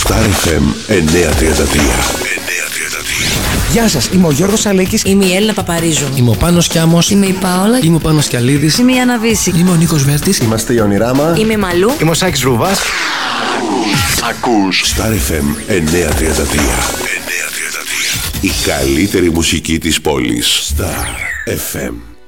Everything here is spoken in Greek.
Star FM 933. Γεια σας, είμαι ο Γιώργος Αλέκης. Είμαι η Έλληνα Παπαρίζου. Είμαι ο Πάνος Κιάμος. Είμαι η Πάολα. Είμαι ο Πάνος Κιαλίδης. Είμαι η Αναβίση. Είμαι ο Νίκος Βέρτης. Είμαστε η Ονειράμα. Είμαι η Μαλού. Είμαι ο Σάκης Ρούβας. Ακούς Star FM 933. Η καλύτερη μουσική της πόλης. Star FM.